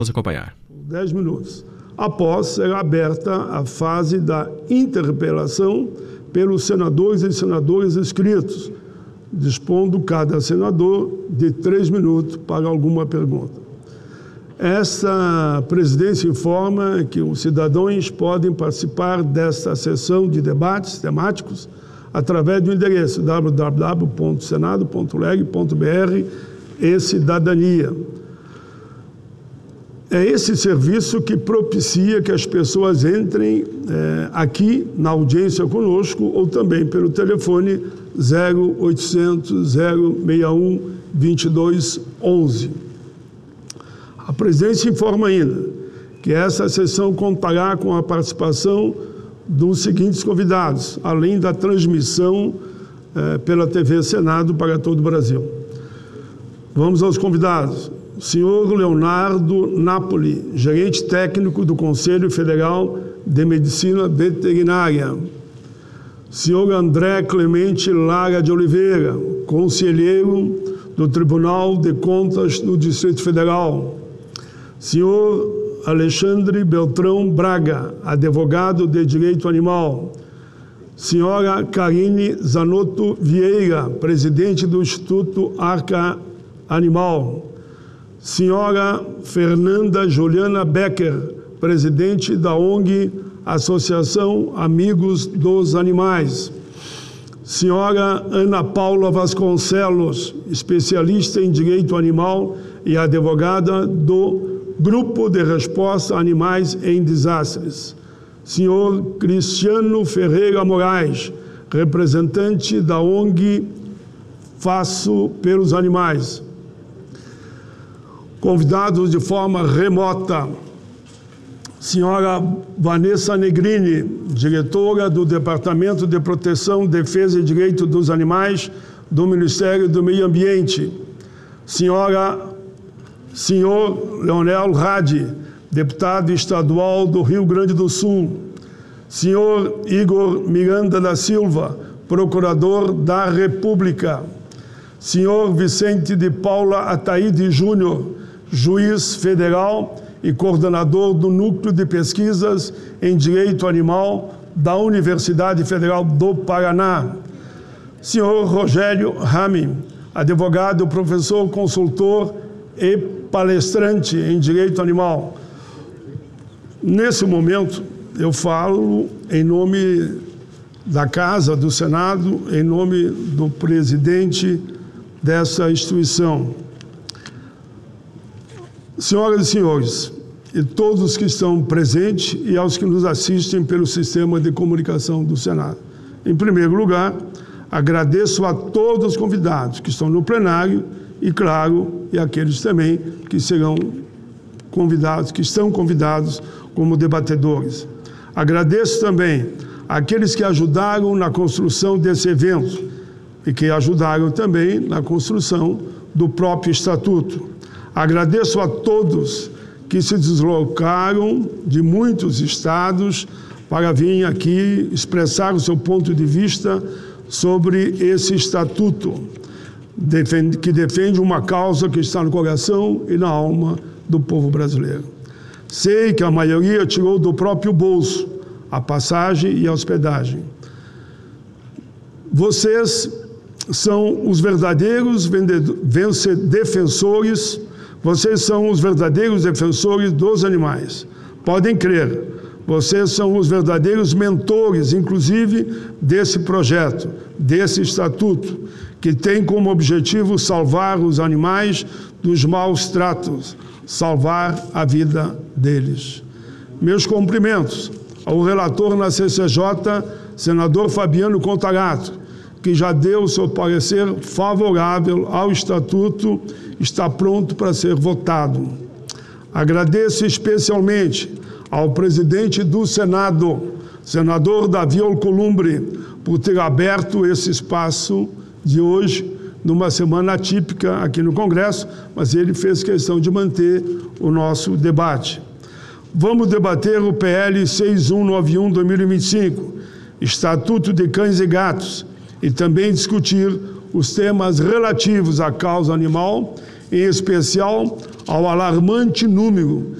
Vamos acompanhar. 10 minutos. Após ser aberta a fase da interpelação pelos senadores e senadoras inscritos, dispondo cada senador de 3 minutos para alguma pergunta. Esta presidência informa que os cidadãos podem participar desta sessão de debates temáticos através do endereço www.senado.leg.br/cidadania. É esse serviço que propicia que as pessoas entrem aqui na audiência conosco ou também pelo telefone 0800 061 2211. A presidência informa ainda que essa sessão contará com a participação dos seguintes convidados, além da transmissão pela TV Senado para todo o Brasil. Vamos aos convidados. Senhor Leonardo Napoli, gerente técnico do Conselho Federal de Medicina Veterinária. Senhor André Clemente Lara de Oliveira, conselheiro do Tribunal de Contas do Distrito Federal. Senhor Alexandre Beltrão Braga, advogado de Direito Animal. Senhora Karine Zanotto Vieira, presidente do Instituto Arca Animal. Senhora Fernanda Juliana Becker, presidente da ONG Associação Amigos dos Animais. Senhora Ana Paula Vasconcelos, especialista em direito animal e advogada do Grupo de Resposta a Animais em Desastres. Senhor Cristiano Ferreira Moraes, representante da ONG Faço pelos Animais. Convidados de forma remota, senhora Vanessa Negrini, diretora do Departamento de Proteção, Defesa e Direito dos Animais do Ministério do Meio Ambiente. Senhor Leonel Radi, deputado estadual do Rio Grande do Sul. Senhor Igor Miranda da Silva, procurador da República. Senhor Vicente de Paula Ataíde Júnior, juiz federal e coordenador do Núcleo de Pesquisas em Direito Animal da Universidade Federal do Paraná. Senhor Rogério Rami, advogado, professor, consultor e palestrante em Direito Animal. Nesse momento, eu falo em nome da Casa do Senado, em nome do presidente dessa instituição. Senhoras e senhores, e todos os que estão presentes e aos que nos assistem pelo sistema de comunicação do Senado. Em primeiro lugar, agradeço a todos os convidados que estão no plenário e, claro, e aqueles também que serão convidados, que estão convidados como debatedores. Agradeço também àqueles que ajudaram na construção desse evento e que ajudaram também na construção do próprio Estatuto. Agradeço a todos que se deslocaram de muitos estados para vir aqui expressar o seu ponto de vista sobre esse Estatuto, que defende uma causa que está no coração e na alma do povo brasileiro. Sei que a maioria tirou do próprio bolso a passagem e a hospedagem. Vocês são os verdadeiros defensores. Vocês são os verdadeiros defensores dos animais. Podem crer, vocês são os verdadeiros mentores, inclusive, desse projeto, desse estatuto, que tem como objetivo salvar os animais dos maus tratos, salvar a vida deles. Meus cumprimentos ao relator na CCJ, senador Fabiano Contarato, que já deu o seu parecer favorável ao Estatuto, está pronto para ser votado. Agradeço especialmente ao presidente do Senado, senador Davi Alcolumbre, por ter aberto esse espaço de hoje, numa semana atípica aqui no Congresso, mas ele fez questão de manter o nosso debate. Vamos debater o PL 6191-2025, Estatuto de Cães e Gatos, e também discutir os temas relativos à causa animal, em especial ao alarmante número